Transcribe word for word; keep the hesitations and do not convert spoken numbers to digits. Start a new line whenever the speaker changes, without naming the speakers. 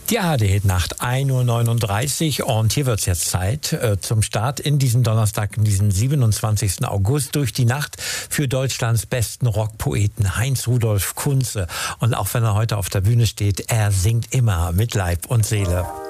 Die A R D-Nacht, ein Uhr neununddreißig, und hier wird es jetzt Zeit äh, zum Start in diesem Donnerstag, in diesem siebenundzwanzigsten August, durch die Nacht für Deutschlands besten Rockpoeten Heinz-Rudolf Kunze. Und auch wenn er heute auf der Bühne steht, er singt immer mit Leib und Seele.